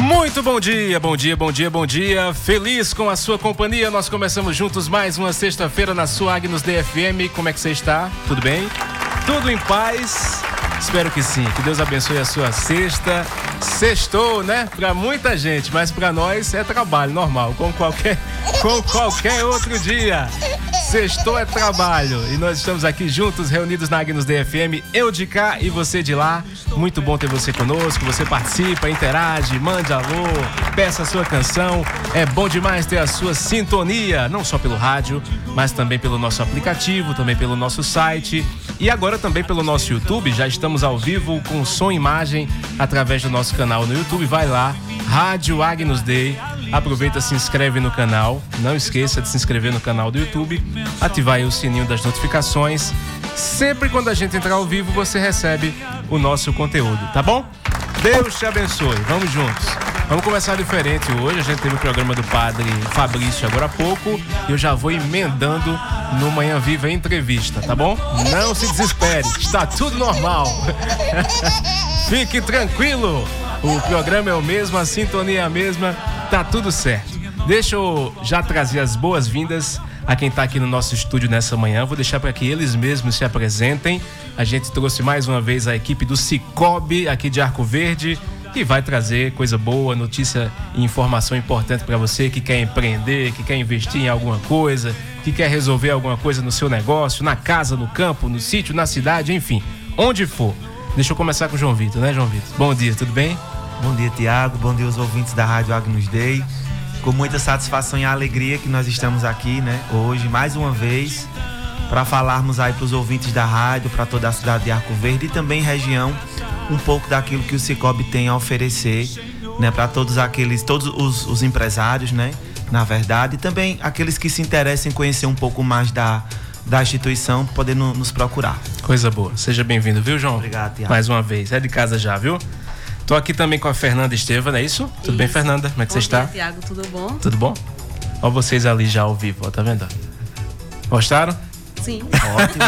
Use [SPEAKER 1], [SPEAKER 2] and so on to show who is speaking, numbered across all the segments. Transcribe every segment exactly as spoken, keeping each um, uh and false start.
[SPEAKER 1] Muito bom dia, bom dia, bom dia, bom dia. Feliz com a sua companhia. Nós começamos juntos mais uma sexta-feira na sua Agnus D F M. Como é que você está? Tudo bem? Tudo em paz? Espero que sim. Que Deus abençoe a sua sexta. Sextou, né? Pra muita gente, mas pra nós é trabalho normal, como qualquer, como qualquer outro dia. Sextou é trabalho e nós estamos aqui juntos, reunidos na Agnus D F M, eu de cá e você de lá. Muito bom ter você conosco, você participa, interage, mande alô, peça a sua canção. É bom demais ter a sua sintonia, não só pelo rádio, mas também pelo nosso aplicativo, também pelo nosso site e agora também pelo nosso YouTube. Já estamos ao vivo com som e imagem através do nosso canal no YouTube. Vai lá, Rádio Agnus Day. Aproveita, se inscreve no canal. Não esqueça de se inscrever no canal do YouTube. Ativar aí o sininho das notificações. Sempre quando a gente entrar ao vivo, você recebe o nosso conteúdo, tá bom? Deus te abençoe. Vamos juntos. Vamos começar diferente hoje. A gente teve o programa do Padre Fabrício agora há pouco. E eu já vou emendando no Manhã Viva a entrevista, tá bom? Não se desespere. Está tudo normal. Fique tranquilo. O programa é o mesmo, a sintonia é a mesma. Tá tudo certo. Deixa eu já trazer as boas-vindas a quem tá aqui no nosso estúdio nessa manhã. Vou deixar para que eles mesmos se apresentem. A gente trouxe mais uma vez a equipe do Sicoob aqui de Arco Verde, que vai trazer coisa boa, notícia e informação importante para você que quer empreender, que quer investir em alguma coisa, que quer resolver alguma coisa no seu negócio, na casa, no campo, no sítio, na cidade, enfim, onde for. Deixa eu começar com o João Vitor, né, João Vitor? Bom dia, tudo bem?
[SPEAKER 2] Bom dia, Tiago. Bom dia aos ouvintes da Rádio Agnus Day. Com muita satisfação e alegria que nós estamos aqui, né, hoje, mais uma vez, para falarmos aí para os ouvintes da rádio, para toda a cidade de Arco Verde e também região, um pouco daquilo que o Sicoob tem a oferecer, né, para todos aqueles, todos os, os empresários, né, na verdade, e também aqueles que se interessam em conhecer um pouco mais da, da instituição, poder no, nos procurar.
[SPEAKER 1] Coisa boa. Seja bem-vindo, viu, João?
[SPEAKER 2] Obrigado, Tiago.
[SPEAKER 1] Mais uma vez. É de casa já, viu? Tô aqui também com a Fernanda Estevam, não é isso? Tudo isso. Bem, Fernanda? Como é que
[SPEAKER 3] bom
[SPEAKER 1] você está?
[SPEAKER 3] Dia, Tiago, tudo bom?
[SPEAKER 1] Tudo bom? Olha vocês ali já ao vivo, ó, tá vendo? Gostaram?
[SPEAKER 3] Sim.
[SPEAKER 2] Ótimo.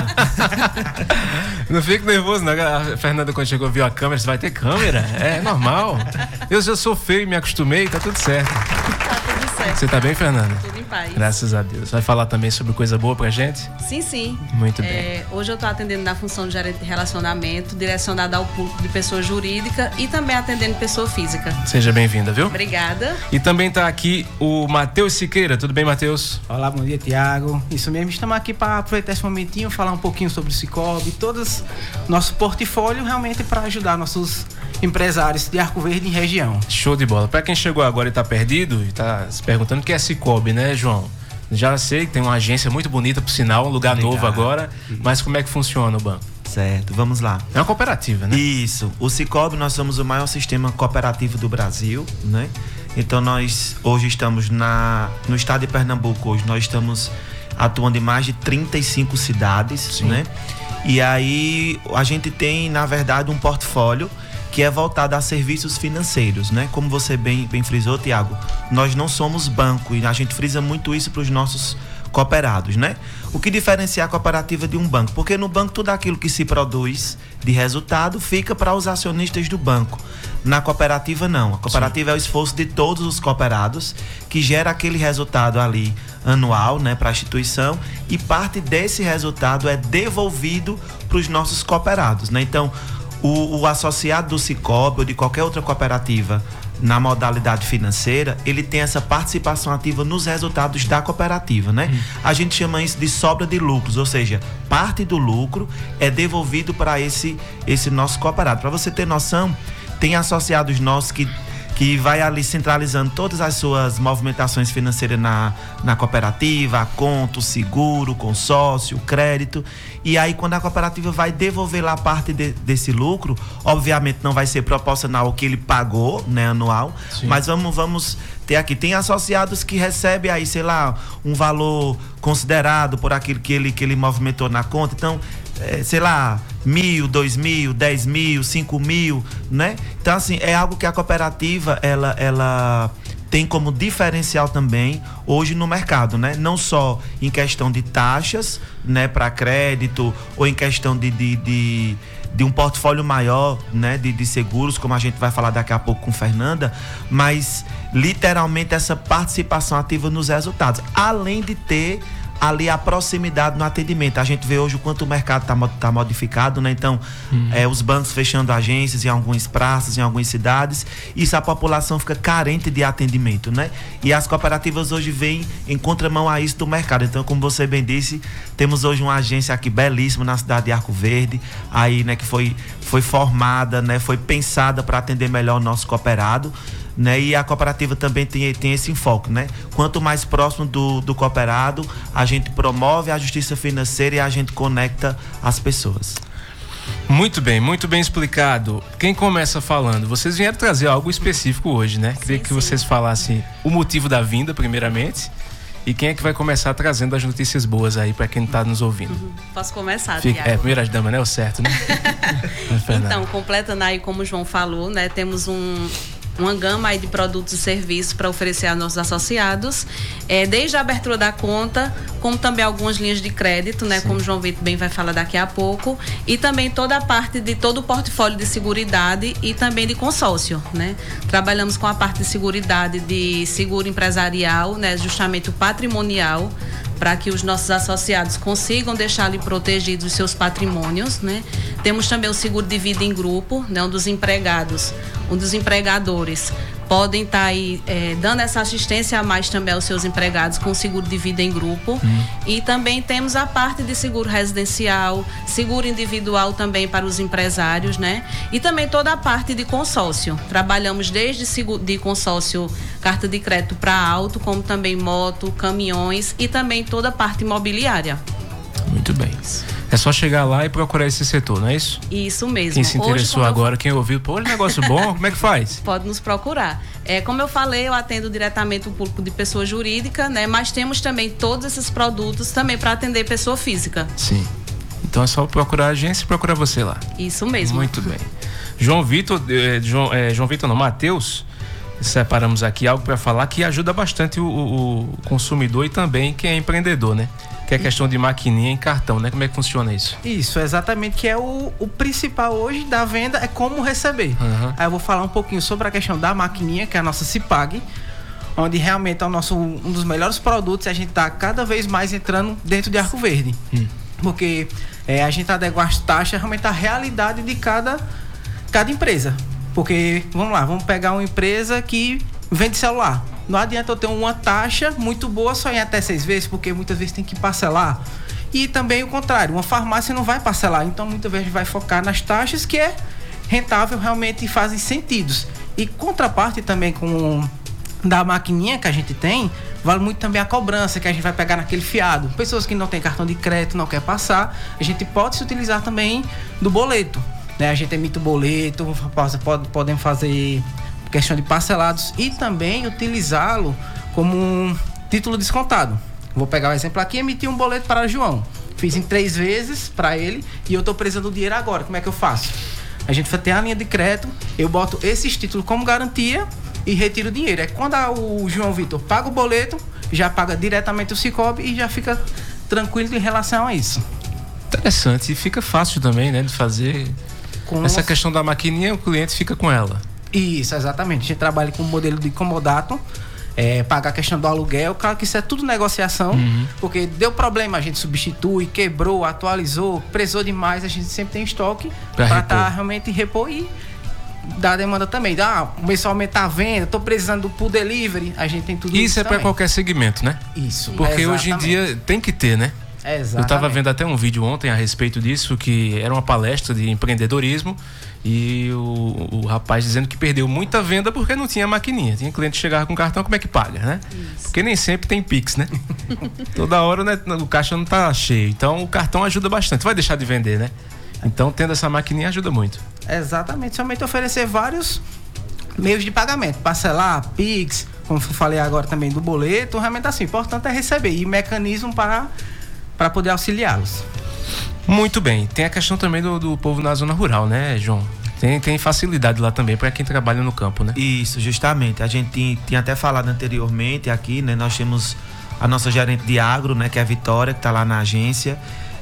[SPEAKER 1] Não fique nervoso, não. A Fernanda, quando chegou, viu a câmera, você vai ter câmera? É normal. Eu já sou feio e me acostumei, tá tudo certo.
[SPEAKER 3] Tá tudo certo.
[SPEAKER 1] Você tá bem, Fernanda?
[SPEAKER 3] Tudo em paz.
[SPEAKER 1] Graças a Deus. Vai falar também sobre coisa boa pra gente?
[SPEAKER 3] Sim, sim.
[SPEAKER 1] Muito
[SPEAKER 3] é,
[SPEAKER 1] bem.
[SPEAKER 3] Hoje eu tô atendendo na função de gerente de relacionamento, direcionada ao público de pessoa jurídica e também atendendo pessoa física.
[SPEAKER 1] Seja bem-vinda, viu?
[SPEAKER 3] Obrigada.
[SPEAKER 1] E também tá aqui o Matheus Siqueira. Tudo bem, Matheus?
[SPEAKER 4] Olá, bom dia, Tiago. Isso mesmo, estamos aqui para aproveitar esse momentinho, falar um pouquinho sobre o Sicoob, todo nosso portfólio realmente para ajudar nossos empresários de Arco Verde em região.
[SPEAKER 1] Show de bola. Para quem chegou agora e tá perdido e tá se perguntando o que é Sicoob, né, João? Já sei que tem uma agência muito bonita, por sinal, um lugar Obrigado. Novo agora, mas como é que funciona o banco?
[SPEAKER 2] Certo, vamos lá.
[SPEAKER 1] É uma cooperativa, né?
[SPEAKER 2] Isso. O Sicoob, nós somos o maior sistema cooperativo do Brasil, né? Então nós hoje estamos na, no estado de Pernambuco, hoje nós estamos atuando em mais de trinta e cinco cidades, Sim. né? E aí a gente tem, na verdade, um portfólio que é voltado a serviços financeiros, né? Como você bem, bem frisou, Tiago, nós não somos banco e a gente frisa muito isso para os nossos cooperados, né? O que diferencia a cooperativa de um banco? Porque no banco tudo aquilo que se produz de resultado fica para os acionistas do banco. Na cooperativa não. A cooperativa Sim. é o esforço de todos os cooperados que gera aquele resultado ali anual, né, para a instituição, e parte desse resultado é devolvido para os nossos cooperados, né? Então, o, o associado do Sicoob ou de qualquer outra cooperativa na modalidade financeira, ele tem essa participação ativa nos resultados da cooperativa, né? Hum. A gente chama isso de sobra de lucros, ou seja, parte do lucro é devolvido para esse, esse nosso cooperado. Para você ter noção, tem associados nossos que que vai ali centralizando todas as suas movimentações financeiras na, na cooperativa, a conta, o seguro, o consórcio, o crédito. E aí, quando a cooperativa vai devolver lá parte de, desse lucro, obviamente não vai ser proporcional ao que ele pagou, né, anual, Sim. mas vamos, vamos ter aqui. Tem associados que recebem aí, sei lá, um valor considerado por aquilo que ele, que ele movimentou na conta. Então, é, sei lá, mil, dois mil, dez mil, cinco mil, né? Então, assim, é algo que a cooperativa, ela, ela tem como diferencial também hoje no mercado, né? Não só em questão de taxas, né, para crédito, ou em questão de, de, de, de um portfólio maior, né, de, de seguros, como a gente vai falar daqui a pouco com Fernanda, mas literalmente essa participação ativa nos resultados, além de ter ali a proximidade no atendimento. A gente vê hoje o quanto o mercado está tá modificado, né? Então, uhum. é, os bancos fechando agências em algumas praças, em algumas cidades, isso a população fica carente de atendimento, né? E as cooperativas hoje vêm em contramão a isso do mercado. Então, como você bem disse, temos hoje uma agência aqui belíssima na cidade de Arco Verde, aí, né, que foi, foi formada, né, foi pensada para atender melhor o nosso cooperado, né? E a cooperativa também tem, tem esse enfoque, né? Quanto mais próximo do, do cooperado, a gente promove a justiça financeira e a gente conecta as pessoas.
[SPEAKER 1] Muito bem, muito bem explicado. Quem começa falando? Vocês vieram trazer algo específico hoje, né? Queria sim, que sim. vocês falassem o motivo da vinda, primeiramente. E quem é que vai começar trazendo as notícias boas aí para quem está nos ouvindo?
[SPEAKER 3] Uhum. Posso começar,
[SPEAKER 1] Fica,
[SPEAKER 3] Tiago?
[SPEAKER 1] É, primeira dama, né? O certo, né?
[SPEAKER 3] Então, completando aí como o João falou, né? Temos um... uma gama aí de produtos e serviços para oferecer aos nossos associados, é, desde a abertura da conta, como também algumas linhas de crédito, né, como o João Vitor bem vai falar daqui a pouco, e também toda a parte de todo o portfólio de seguridade e também de consórcio, né? Trabalhamos com a parte de seguridade de seguro empresarial, né, justamente o patrimonial, para que os nossos associados consigam deixar ali protegidos os seus patrimônios, né? Temos também o seguro de vida em grupo, né? Um dos empregados, um dos empregadores podem estar tá aí é, dando essa assistência a mais também aos seus empregados com seguro de vida em grupo. Hum. E também temos a parte de seguro residencial, seguro individual também para os empresários, né? E também toda a parte de consórcio. Trabalhamos desde seguro de consórcio, carta de crédito para auto, como também moto, caminhões e também toda a parte imobiliária.
[SPEAKER 1] Muito bem. É só chegar lá e procurar esse setor, não é isso?
[SPEAKER 3] Isso mesmo.
[SPEAKER 1] Quem se interessou
[SPEAKER 3] Hoje,
[SPEAKER 1] agora,
[SPEAKER 3] eu...
[SPEAKER 1] quem ouviu, pô, negócio bom, como é que faz?
[SPEAKER 3] Pode nos procurar. É, como eu falei, eu atendo diretamente o público de pessoa jurídica, né? Mas temos também todos esses produtos também para atender pessoa física.
[SPEAKER 1] Sim. Então é só procurar a agência e procurar você lá.
[SPEAKER 3] Isso mesmo.
[SPEAKER 1] Muito bem. João Vitor, eh, João, eh, João Vitor não, Matheus, separamos aqui algo para falar que ajuda bastante o, o, o consumidor e também quem é empreendedor, né? Que é questão de maquininha em cartão, né? Como é que funciona isso?
[SPEAKER 4] Isso, exatamente, que é o, o principal hoje da venda, é como receber. Uhum. Aí eu vou falar um pouquinho sobre a questão da maquininha, que é a nossa Cipag, onde realmente é o nosso, um dos melhores produtos e a gente está cada vez mais entrando dentro de Arco Verde. Hum. Porque é, a gente adequa as taxas realmente à realidade de cada, cada empresa. Porque, vamos lá, vamos pegar uma empresa que vende celular. Não adianta eu ter uma taxa muito boa só em até seis vezes, porque muitas vezes tem que parcelar. E também o contrário, uma farmácia não vai parcelar, então muitas vezes vai focar nas taxas que é rentável realmente e fazem sentidos. E contraparte também com da maquininha que a gente tem, vale muito também a cobrança que a gente vai pegar naquele fiado. Pessoas que não têm cartão de crédito, não quer passar, a gente pode se utilizar também do boleto, né? A gente emite o boleto, pode, podem fazer questão de parcelados e também utilizá-lo como um título descontado. Vou pegar o exemplo aqui e emitir um boleto para o João. Fiz em três vezes para ele e eu estou precisando do dinheiro agora. Como é que eu faço? A gente vai ter a linha de crédito, eu boto esses títulos como garantia e retiro o dinheiro. É quando o João Vitor paga o boleto, já paga diretamente o Cicobi e já fica tranquilo em relação a isso.
[SPEAKER 1] Interessante. E fica fácil também, né, de fazer. Com essa questão da maquininha, o cliente fica com ela.
[SPEAKER 4] Isso, exatamente. A gente trabalha com o modelo de comodato, é, pagar a questão do aluguel. Claro que isso é tudo negociação, uhum. porque deu problema, a gente substitui, quebrou, atualizou, precisou demais, a gente sempre tem estoque para estar tá realmente repor e dar demanda também. Ah, começou a aumentar a venda, estou precisando do pool delivery, a gente tem tudo isso.
[SPEAKER 1] Isso é para qualquer segmento, né?
[SPEAKER 4] Isso.
[SPEAKER 1] Porque hoje em dia tem que ter, né?
[SPEAKER 4] Exatamente.
[SPEAKER 1] Eu estava vendo até um vídeo ontem a respeito disso, que era uma palestra de empreendedorismo e o, o rapaz dizendo que perdeu muita venda porque não tinha maquininha. Tinha cliente que chegava com cartão, como é que paga, né? Isso. Porque nem sempre tem Pix, né? Toda hora, né, o caixa não tá cheio. Então o cartão ajuda bastante. Vai deixar de vender, né? Então tendo essa maquininha ajuda muito.
[SPEAKER 4] Exatamente. Somente oferecer vários meios de pagamento. Parcelar, Pix, como eu falei agora também do boleto. Realmente assim, o importante é receber e mecanismo para... para poder auxiliá-los.
[SPEAKER 1] Muito bem. Tem a questão também do, do povo na zona rural, né, João? Tem, tem facilidade lá também para quem trabalha no campo, né?
[SPEAKER 2] Isso, justamente. A gente tinha, tinha até falado anteriormente aqui, né? Nós temos a nossa gerente de agro, né? Que é a Vitória, que está lá na agência.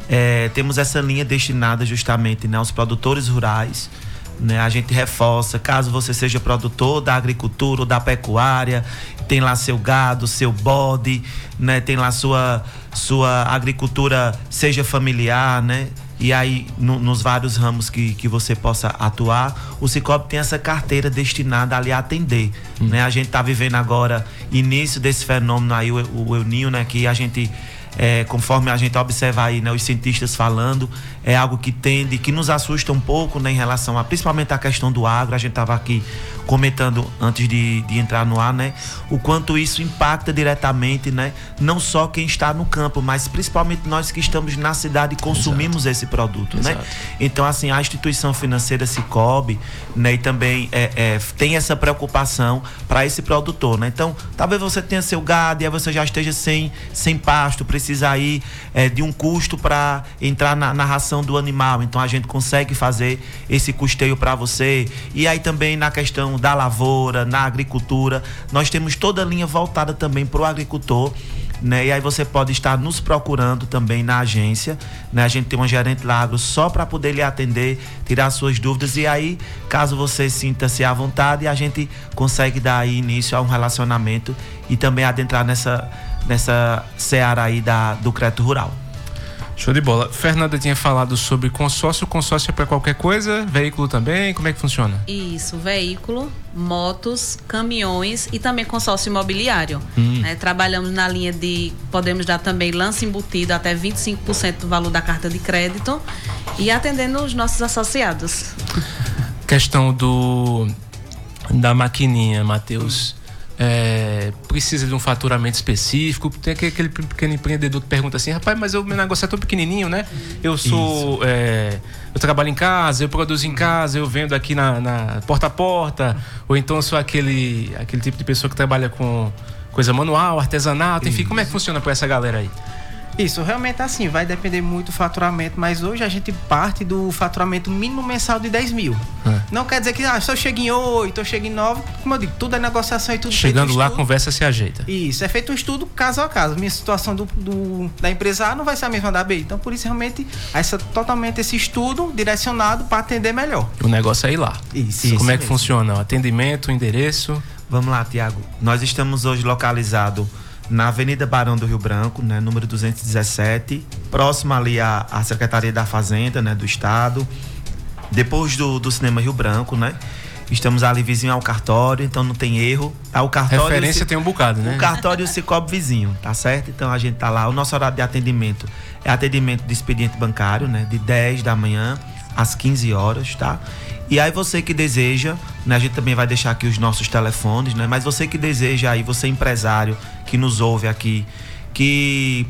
[SPEAKER 2] É, temos essa linha destinada justamente, né, aos produtores rurais. Né, a gente reforça, caso você seja produtor da agricultura ou da pecuária, tem lá seu gado, seu bode, né, tem lá sua, sua agricultura, seja familiar, né? E aí, no, nos vários ramos que, que você possa atuar, o Cicobi tem essa carteira destinada a lhe atender. Hum. Né? A gente está vivendo agora, início desse fenômeno aí, o, o El Niño, né, que a gente... É, conforme a gente observa aí, né, os cientistas falando, é algo que tende, que nos assusta um pouco, né, em relação a, principalmente a questão do agro. A gente estava aqui comentando antes de, de entrar no ar, né, o quanto isso impacta diretamente, né, não só quem está no campo, mas principalmente nós que estamos na cidade e consumimos Exato. Esse produto, Exato. Né? Então, assim, a instituição financeira Cicobi, né, e também é, é, tem essa preocupação para esse produtor, né? Então, talvez você tenha seu gado e aí você já esteja sem, sem pasto, precisa aí é, de um custo para entrar na, na ração do animal. Então a gente consegue fazer esse custeio para você. E aí também na questão da lavoura, na agricultura, nós temos toda a linha voltada também para o agricultor. Né? E aí você pode estar nos procurando também na agência, né? A gente tem uma gerente lá agro só para poder lhe atender, tirar suas dúvidas, e aí caso você sinta-se à vontade, a gente consegue dar aí início a um relacionamento e também adentrar nessa, nessa seara aí da, do crédito rural.
[SPEAKER 1] Show de bola. Fernanda tinha falado sobre consórcio. Consórcio é para qualquer coisa? Veículo também? Como é que funciona?
[SPEAKER 3] Isso, veículo, motos, caminhões e também consórcio imobiliário. Hum. É, trabalhamos na linha de, podemos dar também lance embutido até vinte e cinco por cento do valor da carta de crédito e atendendo os nossos associados.
[SPEAKER 1] Questão do da maquininha, Matheus. É, precisa de um faturamento específico. Tem aquele pequeno empreendedor que pergunta assim: rapaz, mas o meu negócio é tão pequenininho, né? Eu sou é, eu trabalho em casa, eu produzo em casa, eu vendo aqui na, na porta a porta, ou então eu sou aquele, aquele tipo de pessoa que trabalha com coisa manual, artesanato, enfim. Isso. Como é que funciona para essa galera aí?
[SPEAKER 4] Isso, realmente assim, vai depender muito do faturamento, mas hoje a gente parte do faturamento mínimo mensal de dez mil. É. Não quer dizer que, ah, se eu chego em oito, eu chego em nove, como eu digo, tudo é negociação e tudo.
[SPEAKER 1] Chegando lá, a conversa se ajeita.
[SPEAKER 4] Isso, é feito um estudo caso a caso. Minha situação do, do, da empresa A não vai ser a mesma da B. Então, por isso, realmente, essa, totalmente esse estudo direcionado para atender melhor.
[SPEAKER 1] O negócio é ir lá.
[SPEAKER 4] Isso.
[SPEAKER 1] Como
[SPEAKER 4] isso
[SPEAKER 1] é que
[SPEAKER 4] mesmo.
[SPEAKER 1] funciona? O atendimento, o endereço?
[SPEAKER 2] Vamos lá, Tiago. Nós estamos hoje localizados na Avenida Barão do Rio Branco, né, número duzentos e dezessete, próximo ali à, à Secretaria da Fazenda, né, do Estado, depois do, do Cinema Rio Branco, né? Estamos ali vizinho ao cartório, então não tem erro. Tá, o cartório
[SPEAKER 1] referência tem um bocado, né?
[SPEAKER 2] O cartório e o Cicobi vizinho, tá certo? Então a gente tá lá. O nosso horário de atendimento é atendimento de expediente bancário, né, de dez da manhã às quinze horas, tá? E aí você que deseja, né, a gente também vai deixar aqui os nossos telefones, né? Mas você que deseja aí, você empresário que nos ouve aqui, que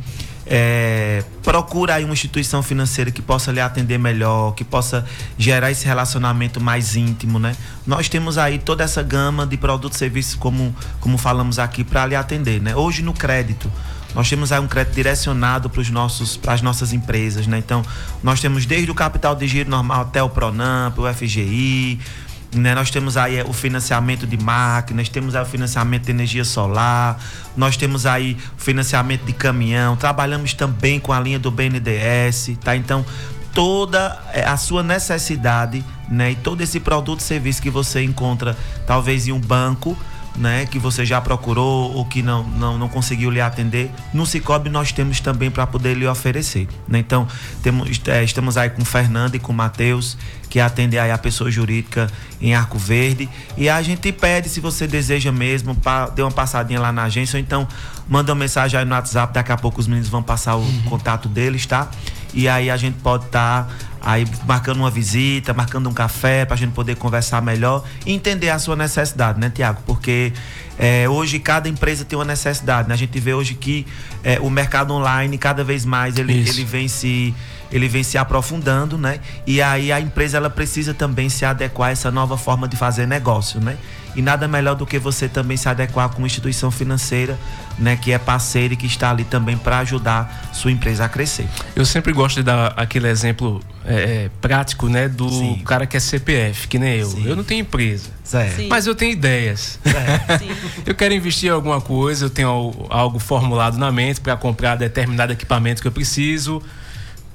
[SPEAKER 2] é, procura aí uma instituição financeira que possa lhe atender melhor, que possa gerar esse relacionamento mais íntimo, né? Nós temos aí toda essa gama de produtos e serviços, como, como falamos aqui, para lhe atender, né? Hoje no crédito, nós temos aí um crédito direcionado para os nossos, para as nossas empresas, né? Então, nós temos desde o capital de giro normal até o Pronamp, o F G I, né? Nós temos aí o financiamento de máquinas, temos aí o financiamento de energia solar, nós temos aí o financiamento de caminhão, trabalhamos também com a linha do B N D E S, tá? Então, toda a sua necessidade, né? E todo esse produto e serviço que você encontra, talvez em um banco, né, que você já procurou ou que não, não, não conseguiu lhe atender, no Cicobi nós temos também para poder lhe oferecer, né? Então temos, é, estamos aí com o Fernando e com o Matheus, que atendem aí a pessoa jurídica em Arco Verde, e a gente pede, se você deseja mesmo, pra, dê uma passadinha lá na agência, ou então manda uma mensagem aí no WhatsApp, daqui a pouco os meninos vão passar o uhum. contato deles, tá? E aí a gente pode estar tá aí marcando uma visita, marcando um café pra gente poder conversar melhor e entender a sua necessidade, né, Tiago? Porque é, hoje cada empresa tem uma necessidade, né? A gente vê hoje que é, o mercado online cada vez mais ele, ele vem se ele vem se aprofundando, né? E aí a empresa ela precisa também se adequar a essa nova forma de fazer negócio, né? E nada melhor do que você também se adequar com uma instituição financeira, né, que é parceira e que está ali também para ajudar sua empresa a crescer.
[SPEAKER 1] Eu sempre gosto de dar aquele exemplo é, prático, né, do Sim. cara que é C P F, que nem eu. Sim. Eu não tenho empresa,
[SPEAKER 2] Sim.
[SPEAKER 1] mas eu tenho ideias. Sim. Eu quero investir em alguma coisa, eu tenho algo formulado na mente para comprar determinado equipamento que eu preciso.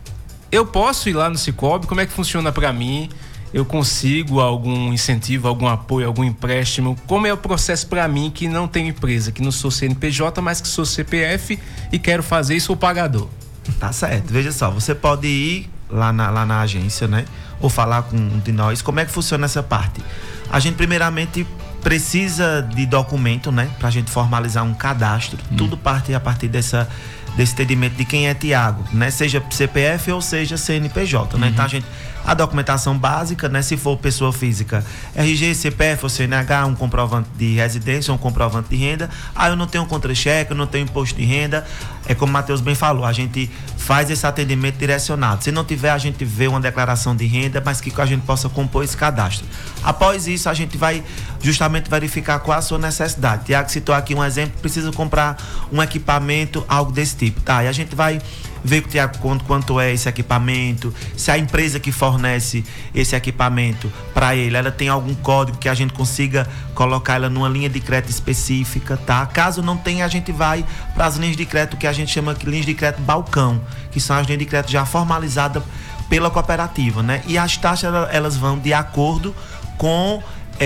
[SPEAKER 1] eu posso ir lá no Sicoob? Como é que funciona para mim? Eu consigo algum incentivo, algum apoio, algum empréstimo? Como é o processo para mim que não tenho empresa, que não sou C N P J, mas que sou C P F e quero fazer isso, sou pagador?
[SPEAKER 2] Tá certo. Veja só, você pode ir lá na, lá na agência, né? Ou falar com um de nós. Como é que funciona essa parte? A gente primeiramente precisa de documento, né? Pra gente formalizar um cadastro. Hum. Tudo parte a partir dessa, desse entendimento de quem é Tiago, né? Seja C P F ou seja C N P J, né? Uhum. Então a gente... A documentação básica, né? Se for pessoa física, R G, C P F ou C N H, um comprovante de residência, um comprovante de renda. Ah, eu não tenho contra-cheque, eu não tenho imposto de renda. É como o Matheus bem falou, a gente faz esse atendimento direcionado. Se não tiver, a gente vê uma declaração de renda, mas que a gente possa compor esse cadastro. Após isso, a gente vai justamente verificar qual a sua necessidade. Tiago citou aqui um exemplo, precisa comprar um equipamento, algo desse tipo. Tá, e a gente vai ver com o Tiago quanto, quanto é esse equipamento, se a empresa que fornece esse equipamento para ele, ela tem algum código que a gente consiga colocar ela numa linha de crédito específica, tá? Caso não tenha, a gente vai para as linhas de crédito que a gente chama de linhas de crédito balcão, que são as linhas de crédito já formalizadas pela cooperativa, né? E as taxas, elas vão de acordo com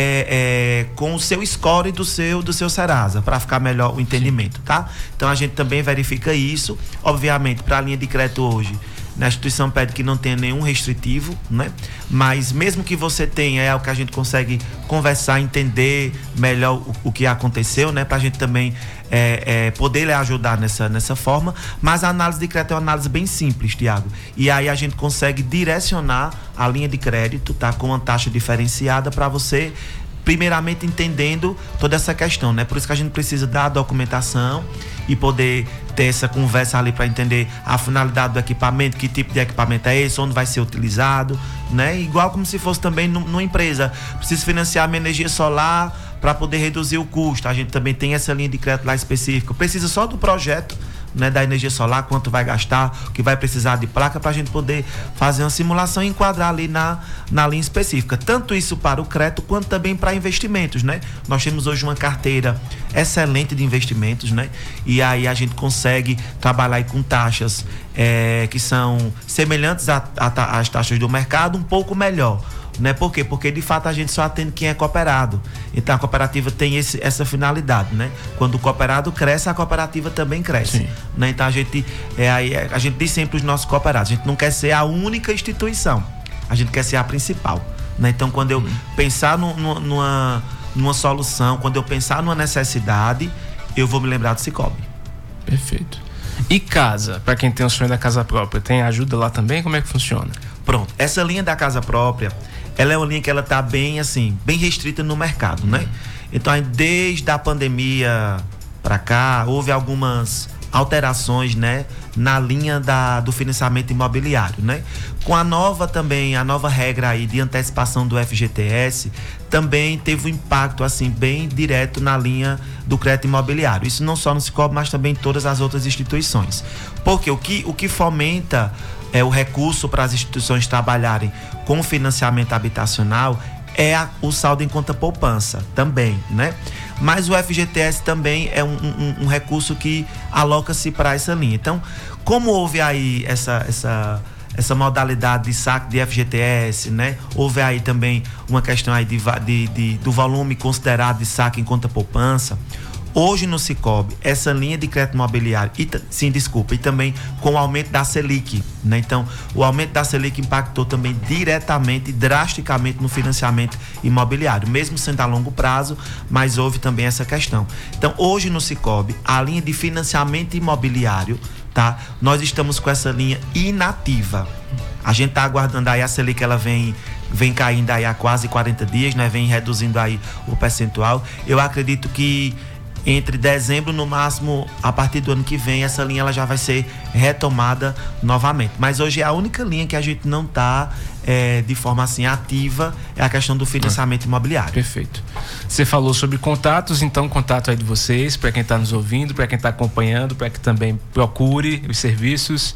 [SPEAKER 2] É, é, com o seu score do seu, do seu Serasa, para ficar melhor o entendimento, tá? Então a gente também verifica isso. Obviamente, para a linha de crédito hoje, a instituição pede que não tenha nenhum restritivo, né? Mas mesmo que você tenha, é o que a gente consegue conversar, entender melhor o, o que aconteceu, né? Pra gente também é, é, poder lhe ajudar nessa, nessa forma. Mas a análise de crédito é uma análise bem simples, Tiago. E aí a gente consegue direcionar a linha de crédito, tá? Com uma taxa diferenciada para você, primeiramente entendendo toda essa questão, né? Por isso que a gente precisa da documentação e poder ter essa conversa ali para entender a finalidade do equipamento, que tipo de equipamento é esse, onde vai ser utilizado, né? Igual como se fosse também numa empresa. Preciso financiar minha energia solar para poder reduzir o custo. A gente também tem essa linha de crédito lá específica. Precisa só do projeto, né, da energia solar, quanto vai gastar, o que vai precisar de placa, para a gente poder fazer uma simulação e enquadrar ali na, na linha específica. Tanto isso para o crédito, quanto também para investimentos, né? Nós temos hoje uma carteira excelente de investimentos, né? E aí a gente consegue trabalhar aí com taxas é, que são semelhantes às taxas do mercado, um pouco melhor. Né? Por quê? Porque de fato a gente só atende quem é cooperado. Então a cooperativa tem esse, essa finalidade, né? Quando o cooperado cresce, a cooperativa também cresce, né? Então a gente, é, a, a gente diz sempre os nossos cooperados, a gente não quer ser a única instituição, a gente quer ser a principal, né? Então quando eu hum. pensar no, no, numa, numa solução, quando eu pensar numa necessidade, eu vou me lembrar do Sicoob.
[SPEAKER 1] Perfeito. E casa, para quem tem o sonho da casa própria, tem ajuda lá também? Como é que funciona?
[SPEAKER 2] Pronto, essa linha da casa própria, ela é uma linha que ela tá bem assim, bem restrita no mercado, né? Uhum. Então, desde a pandemia para cá, houve algumas alterações, né, na linha da, do financiamento imobiliário, né? Com a nova também, a nova regra aí de antecipação do F G T S, também teve um impacto assim bem direto na linha do crédito imobiliário. Isso não só no Sicoob, mas também em todas as outras instituições. Porque o que, o que fomenta é o recurso para as instituições trabalharem com financiamento habitacional é a, o saldo em conta poupança também, né? Mas o F G T S também é um, um, um recurso que aloca-se para essa linha. Então, como houve aí essa, essa, essa modalidade de saque de F G T S, né? Houve aí também uma questão aí de, de, de, do volume considerado de saque em conta poupança. Hoje no Sicoob, essa linha de crédito imobiliário, e, sim, desculpa, e também com o aumento da Selic, né? Então, o aumento da Selic impactou também diretamente, drasticamente no financiamento imobiliário, mesmo sendo a longo prazo, mas houve também essa questão. Então, hoje no Sicoob, a linha de financiamento imobiliário, tá? Nós estamos com essa linha inativa. A gente tá aguardando aí a Selic, ela vem vem caindo aí há quase quarenta dias, né? Vem reduzindo aí o percentual. Eu acredito que entre dezembro, no máximo, a partir do ano que vem, essa linha ela já vai ser retomada novamente. Mas hoje é a única linha que a gente não está é, de forma assim ativa, é a questão do financiamento ah, imobiliário.
[SPEAKER 1] Perfeito. Você falou sobre contatos, então contato aí de vocês, para quem está nos ouvindo, para quem está acompanhando, para que também procure os serviços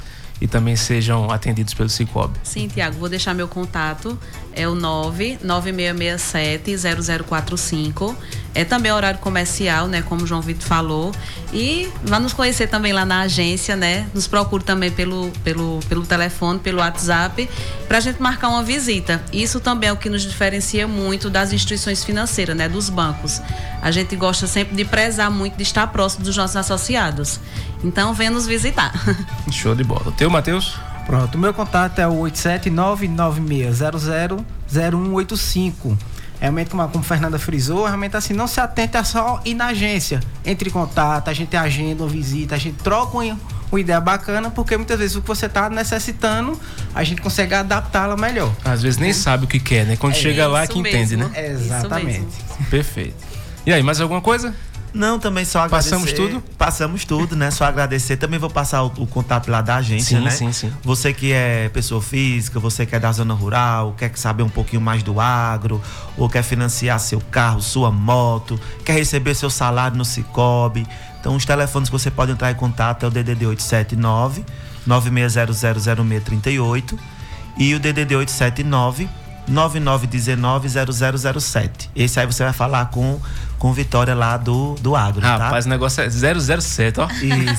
[SPEAKER 1] e também sejam atendidos pelo Cicobi.
[SPEAKER 3] Sim, Tiago, vou deixar meu contato, é o nove nove seis seis sete zero zero quatro cinco. É também horário comercial, né, como o João Vitor falou. E vá nos conhecer também lá na agência, né? Nos procure também pelo, pelo, pelo telefone, pelo WhatsApp, para a gente marcar uma visita. Isso também é o que nos diferencia muito das instituições financeiras, né, dos bancos. A gente gosta sempre de prezar muito, de estar próximo dos nossos associados. Então, venha nos visitar.
[SPEAKER 1] Show de bola. O teu, Matheus?
[SPEAKER 4] Pronto, o meu contato é o oito sete nove nove seis zero zero zero um oito cinco. Realmente, como a, como a Fernanda frisou, realmente assim, não se atente a só ir na agência. Entre em contato, a gente agenda uma visita, a gente troca uma, uma ideia bacana, porque muitas vezes o que você está necessitando, a gente consegue adaptá-la melhor.
[SPEAKER 1] Às vezes nem sabe o que quer, né? Quando é chega lá que
[SPEAKER 3] mesmo.
[SPEAKER 1] Entende, né?
[SPEAKER 4] Exatamente.
[SPEAKER 1] Perfeito. E aí, mais alguma coisa?
[SPEAKER 2] Não, também só agradecer.
[SPEAKER 1] Passamos tudo?
[SPEAKER 2] Passamos tudo, né? Só agradecer. Também vou passar o, o contato lá da agência,
[SPEAKER 1] sim,
[SPEAKER 2] né?
[SPEAKER 1] Sim, sim.
[SPEAKER 2] Você que é pessoa física, você que é da zona rural, quer saber um pouquinho mais do agro, ou quer financiar seu carro, sua moto, quer receber seu salário no Cicobi. Então, os telefones que você pode entrar em contato é o D D D oito sete nove nove seis zero zero zero seis três oito e o D D D oito sete nove nove nove um nove zero zero zero sete. Esse aí você vai falar com com Vitória lá do, do agro,
[SPEAKER 1] Rapaz,
[SPEAKER 2] tá?
[SPEAKER 1] Rapaz, o negócio é zero zero sete, ó.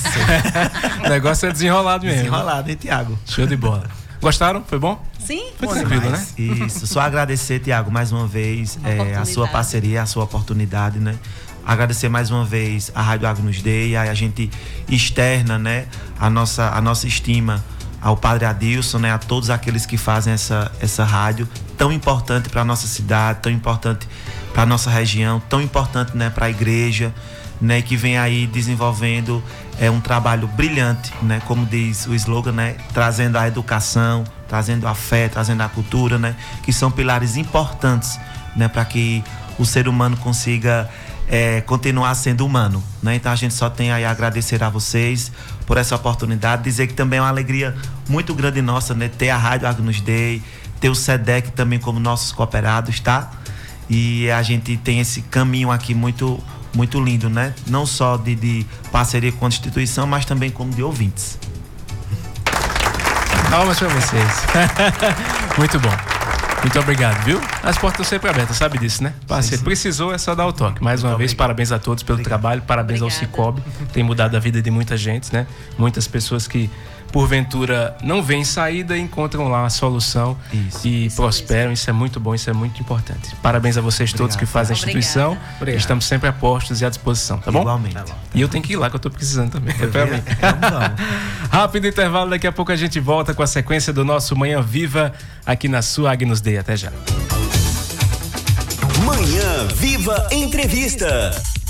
[SPEAKER 2] Isso.
[SPEAKER 1] O negócio é desenrolado mesmo.
[SPEAKER 2] Desenrolado, hein, Tiago?
[SPEAKER 1] Show de bola. Gostaram? Foi bom?
[SPEAKER 3] Sim.
[SPEAKER 1] Foi tranquilo, né?
[SPEAKER 2] Isso. Só agradecer, Tiago, mais uma vez é, a sua parceria, a sua oportunidade, né? Agradecer mais uma vez a Rádio Agnus Dei, a gente externa, né, a nossa, a nossa estima ao Padre Adilson, né, a todos aqueles que fazem essa, essa rádio tão importante para a nossa cidade, tão importante para a nossa região, tão importante, né, para a igreja, né, que vem aí desenvolvendo é, um trabalho brilhante, né, como diz o slogan, né, trazendo a educação, trazendo a fé, trazendo a cultura, né, que são pilares importantes, né, para que o ser humano consiga é, continuar sendo humano, né? Então a gente só tem aí a agradecer a vocês por essa oportunidade, dizer que também é uma alegria muito grande nossa, né, ter a Rádio Agnus Dei, ter o SEDEC também como nossos cooperados, tá? E a gente tem esse caminho aqui muito, muito lindo, né? Não só de, de parceria com a instituição, mas também como de ouvintes.
[SPEAKER 1] Palmas para vocês. Muito bom. Muito obrigado, viu? As portas estão sempre abertas, sabe disso, né? Parceiro, precisou, é só dar o toque. Mais uma
[SPEAKER 2] Muito
[SPEAKER 1] vez,
[SPEAKER 2] obrigado.
[SPEAKER 1] Parabéns a todos pelo obrigado. Trabalho, parabéns Obrigada. Ao Cicobi, tem mudado a vida de muita gente, né? Muitas pessoas que, porventura, não veem saída e encontram lá a solução
[SPEAKER 2] isso,
[SPEAKER 1] e
[SPEAKER 3] isso
[SPEAKER 1] prosperam.
[SPEAKER 3] mesmo.
[SPEAKER 1] Isso é muito bom, isso é muito importante. Parabéns a vocês
[SPEAKER 2] Obrigado.
[SPEAKER 1] todos que fazem a instituição.
[SPEAKER 2] Obrigado.
[SPEAKER 1] Estamos sempre a postos e à disposição, tá bom?
[SPEAKER 2] Igualmente.
[SPEAKER 1] Tá bom. E eu tenho que ir lá, que eu tô precisando também. É pra mim.
[SPEAKER 2] Vamos, vamos.
[SPEAKER 1] Rápido intervalo, daqui a pouco a gente volta com a sequência do nosso Manhã Viva aqui na sua Agnus Dei. Até já.
[SPEAKER 5] Manhã Viva Entrevista.